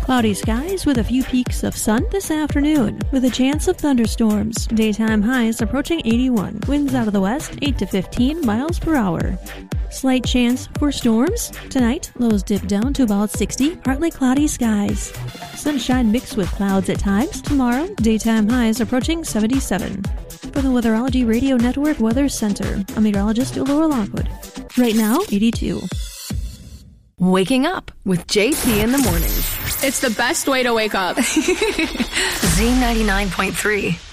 Cloudy skies with a few peaks of sun this afternoon, with a chance of thunderstorms. Daytime highs approaching 81. Winds out of the west, 8 to 15 miles per hour. Slight chance for storms. Tonight, lows dip down to about 60, partly cloudy skies. Sunshine mixed with clouds at times. Tomorrow, daytime highs approaching 77. For the Weatherology Radio Network Weather Center, I'm meteorologist Laura Lockwood. Right now, 82. Waking up with JP in the mornings. It's the best way to wake up. Z99.3.